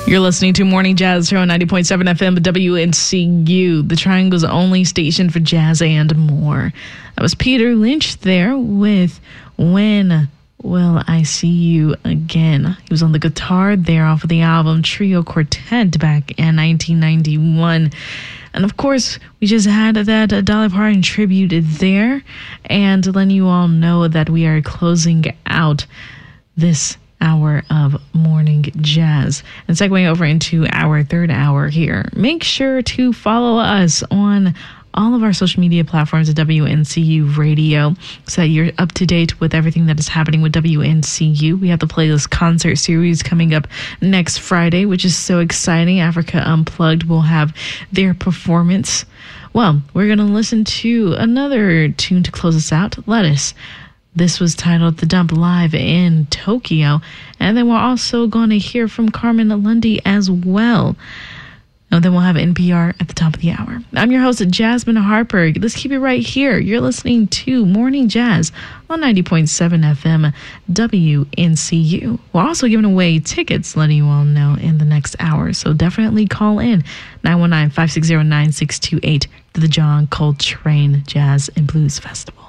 You're listening to Morning Jazz Show on 90.7 FM WNCU, the Triangle's only station for jazz and more. That was Peter Lynch there with When Will I See You Again. He was on the guitar there off of the album Trio Quartet back in 1991. And of course, we just had that Dolly Parton tribute there. And letting you all know that we are closing out this hour of Morning Jazz and segueing over into our third hour here. Make sure to follow us on all of our social media platforms at WNCU Radio so that you're up to date with everything that is happening with WNCU. We have the playlist concert series coming up next Friday, which is so exciting. Africa Unplugged will have their performance. Well, we're going to listen to another tune to close us out, Lettuce. This was titled The Dump Live in Tokyo. And then we're also going to hear from Carmen Lundy as well. And then we'll have NPR at the top of the hour. I'm your host, Jasmine Harper. Let's keep it right here. You're listening to Morning Jazz on 90.7 FM WNCU. We're also giving away tickets, letting you all know, in the next hour. So definitely call in 919-560-9628 to the John Coltrane Jazz and Blues Festival.